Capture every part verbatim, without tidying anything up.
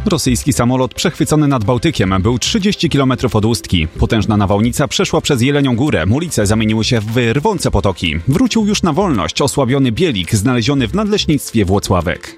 Rosyjski samolot przechwycony nad Bałtykiem był trzydzieści kilometrów od Ustki. Potężna nawałnica przeszła przez Jelenią Górę. Ulice zamieniły się w rwące potoki. Wrócił już na wolność osłabiony bielik znaleziony w nadleśnictwie Włocławek.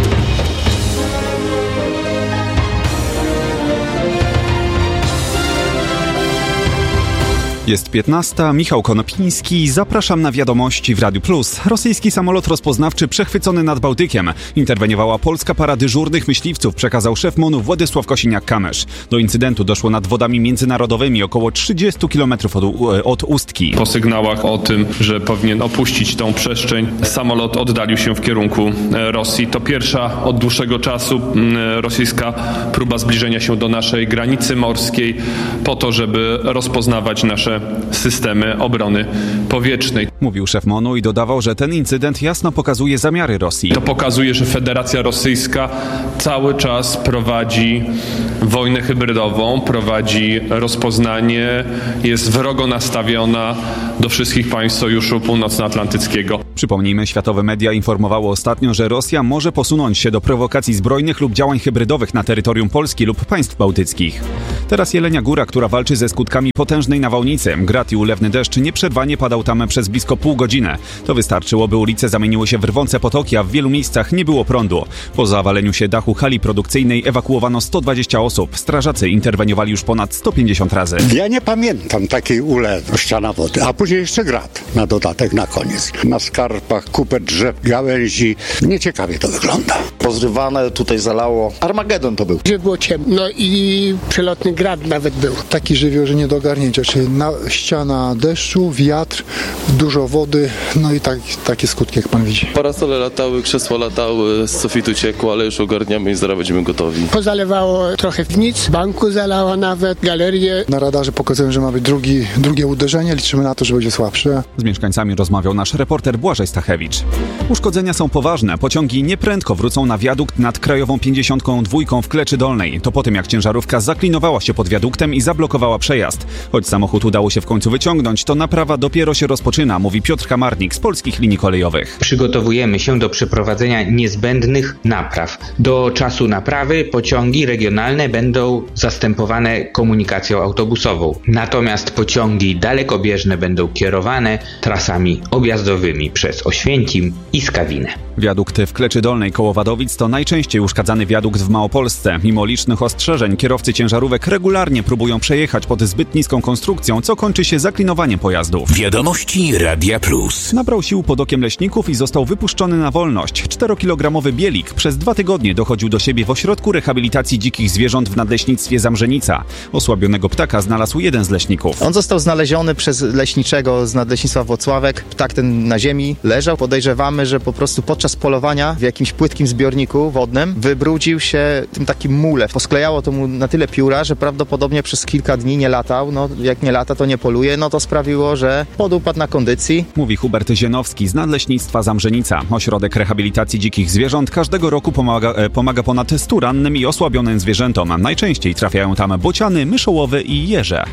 Jest piętnasta, Michał Konopiński, zapraszam na wiadomości w Radiu Plus. Rosyjski samolot rozpoznawczy przechwycony nad Bałtykiem. Interweniowała polska para dyżurnych myśliwców, przekazał szef MON-u Władysław Kosiniak-Kamysz. Do incydentu doszło nad wodami międzynarodowymi, około trzydzieści kilometrów od, od Ustki. Po sygnałach o tym, że powinien opuścić tą przestrzeń, samolot oddalił się w kierunku Rosji. To pierwsza od dłuższego czasu rosyjska próba zbliżenia się do naszej granicy morskiej po to, żeby rozpoznawać nasze systemy obrony powietrznej. Mówił szef MON-u i dodawał, że ten incydent jasno pokazuje zamiary Rosji. To pokazuje, że Federacja Rosyjska cały czas prowadzi wojnę hybrydową, prowadzi rozpoznanie, jest wrogo nastawiona do wszystkich państw Sojuszu Północnoatlantyckiego. Przypomnijmy, światowe media informowały ostatnio, że Rosja może posunąć się do prowokacji zbrojnych lub działań hybrydowych na terytorium Polski lub państw bałtyckich. Teraz Jelenia Góra, która walczy ze skutkami potężnej nawałnicy. Grad i ulewny deszcz nieprzerwanie padał tam przez blisko pół godziny. To wystarczyło, by ulice zamieniły się w rwące potoki, a w wielu miejscach nie było prądu. Po zawaleniu się dachu hali produkcyjnej ewakuowano sto dwadzieścia osób. Strażacy interweniowali już ponad sto pięćdziesiąt razy. Ja nie pamiętam takiej ulewy, ściana wody, a później jeszcze grad na dodatek na koniec. Na skarpach kupę drzew, gałęzi. Nieciekawie to wygląda. Pozrywane, tutaj zalało. Armagedon to był. Że było ciemno i przelotny grad nawet był. Taki żywioł, że nie do ogarnięcia, czyli na, ściana deszczu, wiatr, dużo wody, no i tak, takie skutki, jak pan widzi. Parasole latały, krzesła latały, z sufitu ciekło, ale już ogarniamy i zaraz będziemy gotowi. Pozalewało trochę nic, banku zalało nawet, galerię. Na radarze pokazują, że ma być drugi, drugie uderzenie, liczymy na to, że będzie słabsze. Z mieszkańcami rozmawiał nasz reporter Błażej Stachewicz. Uszkodzenia są poważne. Pociągi nieprędko wrócą na wiadukt nad Krajową pięćdziesiątką dwa w Kleczy Dolnej. To po tym, jak ciężarówka zaklinowała się pod wiaduktem i zablokowała przejazd. Choć samochód udało się w końcu wyciągnąć, to naprawa dopiero się rozpoczyna, mówi Piotr Kamarnik z Polskich Linii Kolejowych. Przygotowujemy się do przeprowadzenia niezbędnych napraw. Do czasu naprawy pociągi regionalne będą zastępowane komunikacją autobusową. Natomiast pociągi dalekobieżne będą kierowane trasami objazdowymi przez Oświęcim i Skawinę. Wiadukt w Kleczy Dolnej koło Wadowic to najczęściej uszkadzany wiadukt w Małopolsce. Mimo licznych ostrzeżeń kierowcy ciężarówek regularnie próbują przejechać pod zbyt niską konstrukcją, co kończy się zaklinowaniem pojazdów. Wiadomości Radia Plus. Nabrał sił pod okiem leśników i został wypuszczony na wolność. Czterokilogramowy bielik przez dwa tygodnie dochodził do siebie w ośrodku rehabilitacji dzikich zwierząt w nadleśnictwie Zamrzenica. Osłabionego ptaka znalazł jeden z leśników. On został znaleziony przez leśniczego z nadleśnictwa Włocławek. Ptak ten na ziemi leżał. Podejrzewamy, że po prostu podczas polowania w jakimś płytkim zbiorniku wodnym wybrudził się tym takim mule. Posklejało to mu na tyle pióra, że prawdopodobnie przez kilka dni nie latał. No, jak nie lata, to nie poluje. No to sprawiło, że podupadł na kondycji. Mówi Hubert Zienowski z nadleśnictwa Zamrzenica. Ośrodek rehabilitacji dzikich zwierząt każdego roku pomaga, pomaga ponad stu rannym i osłabionym zwierzętom. Najczęściej trafiają tam bociany, myszołowy i jeże.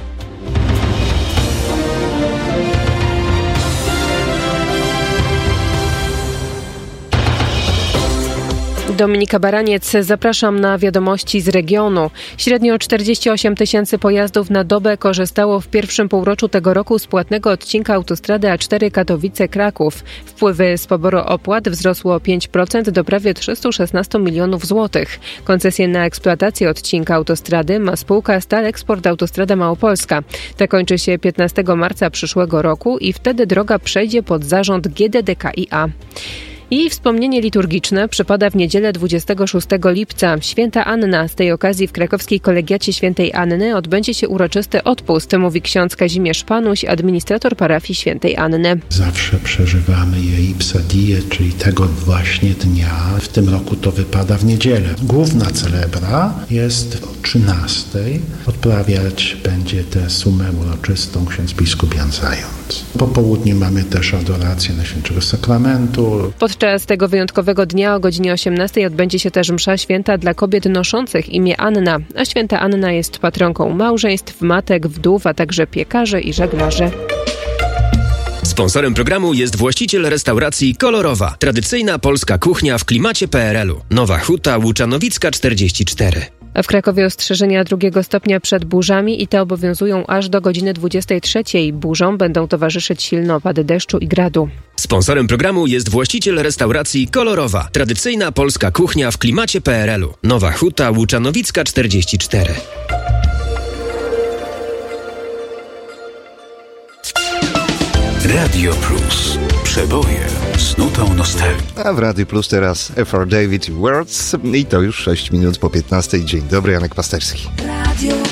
Dominika Baraniec, zapraszam na wiadomości z regionu. Średnio czterdzieści osiem tysięcy pojazdów na dobę korzystało w pierwszym półroczu tego roku z płatnego odcinka autostrady A cztery Katowice-Kraków. Wpływy z poboru opłat wzrosło o pięć procent do prawie trzysta szesnaście milionów złotych. Koncesję na eksploatację odcinka autostrady ma spółka Staleksport Autostrada Małopolska. Ta kończy się piętnastego marca przyszłego roku i wtedy droga przejdzie pod zarząd G D D K i A. Jej wspomnienie liturgiczne przypada w niedzielę dwudziestego szóstego lipca. Święta Anna. Z tej okazji w krakowskiej kolegiacie Świętej Anny odbędzie się uroczysty odpust, mówi ksiądz Kazimierz Panuś, administrator parafii Świętej Anny. Zawsze przeżywamy jej psadię, czyli tego właśnie dnia. W tym roku to wypada w niedzielę. Główna celebra jest o trzynastej. Odprawiać będzie tę sumę uroczystą ksiądz biskup Jan Zając. Po południu mamy też adorację Najświętszego Sakramentu. Podczas tego wyjątkowego dnia o godzinie osiemnastej odbędzie się też msza święta dla kobiet noszących imię Anna, a święta Anna jest patronką małżeństw, matek, wdów, a także piekarzy i żeglarzy. Sponsorem programu jest właściciel restauracji Kolorowa. Tradycyjna polska kuchnia w klimacie P R L u. Nowa Huta, Łuczanowicka czterdzieści cztery. W Krakowie ostrzeżenia drugiego stopnia przed burzami i te obowiązują aż do godziny dwudziestej trzeciej. Burzom będą towarzyszyć silne opady deszczu i gradu. Sponsorem programu jest właściciel restauracji Kolorowa. Tradycyjna polska kuchnia w klimacie P R L u. Nowa Huta, Łuczanowicka czterdzieści cztery. Radio Plus. Przeboje z nutą nostalgii. A w Radio Plus teraz F R David Words i to już sześć minut po piętnastej. Dzień dobry, Janek Pasterski.